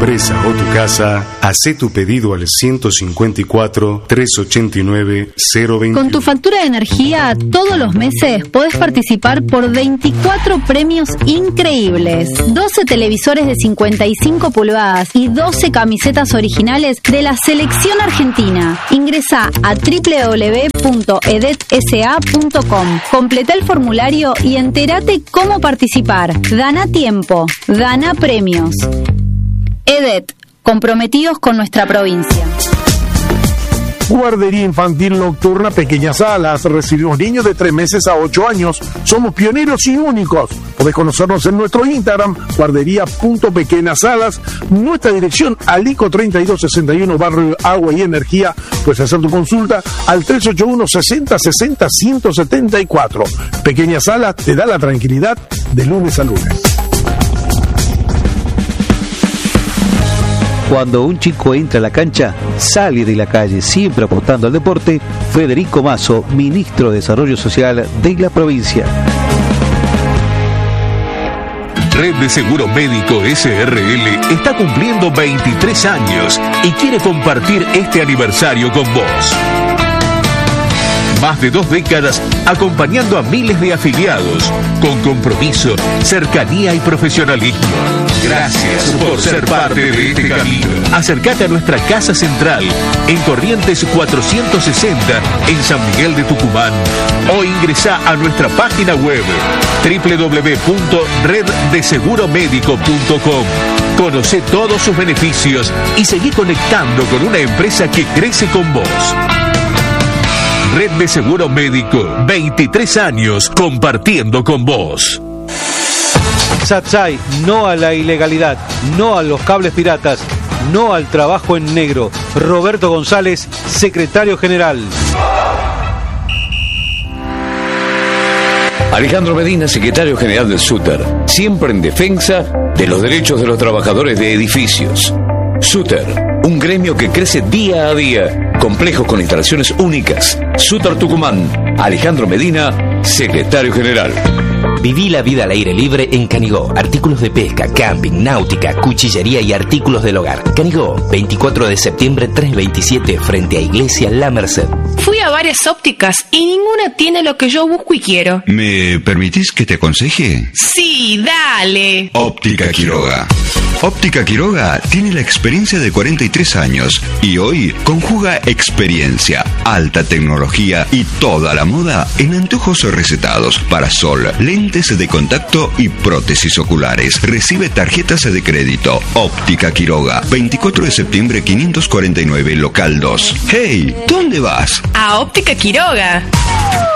empresa o tu casa, hacé tu pedido al 154-389-021. Con tu factura de energía, todos los meses podés participar por 24 premios increíbles. 12 televisores de 55 pulgadas y 12 camisetas originales de la selección argentina. Ingresá a www.edetsa.com. Completá el formulario y entérate cómo participar. Gana tiempo, gana premios. EDET, comprometidos con nuestra provincia. Guardería Infantil Nocturna Pequeñas Alas. Recibimos niños de 3 meses a 8 años. Somos pioneros y únicos. Podés conocernos en nuestro Instagram, guardería.pequeñasalas. Nuestra dirección, Alico 3261, Barrio Agua y Energía. Puedes hacer tu consulta al 381-6060-174. Pequeñas Alas te da la tranquilidad de lunes a lunes. Cuando un chico entra a la cancha, sale de la calle, siempre apostando al deporte. Federico Mazo, Ministro de Desarrollo Social de la provincia. Red de Seguro Médico SRL está cumpliendo 23 años y quiere compartir este aniversario con vos. Más de 2 décadas acompañando a miles de afiliados, con compromiso, cercanía y profesionalismo. Gracias por ser parte de este camino. Acércate a nuestra casa central en Corrientes 460 en San Miguel de Tucumán o ingresá a nuestra página web www.reddeseguromedico.com. Conocé todos sus beneficios y seguí conectando con una empresa que crece con vos. Red de Seguro Médico, 23 años compartiendo con vos. Satsai, no a la ilegalidad, no a los cables piratas, no al trabajo en negro. Roberto González, secretario general. Alejandro Medina, secretario general del SUTER, siempre en defensa de los derechos de los trabajadores de edificios. SUTER, un gremio que crece día a día, complejos con instalaciones únicas. SUTER Tucumán, Alejandro Medina, secretario general. Viví la vida al aire libre en Canigó. Artículos de pesca, camping, náutica, cuchillería y artículos del hogar. Canigó, 24 de septiembre 327, frente a Iglesia La Merced. Fui a varias ópticas y ninguna tiene lo que yo busco y quiero. ¿Me permitís que te aconseje? Sí, dale. Óptica Quiroga. Óptica Quiroga tiene la experiencia de 43 años y hoy conjuga experiencia, alta tecnología y toda la moda en anteojos recetados, parasol, lentes de contacto y prótesis oculares. Recibe tarjetas de crédito. Óptica Quiroga, 24 de septiembre 549, local 2. ¡Hey! ¿Dónde vas? A Óptica Quiroga.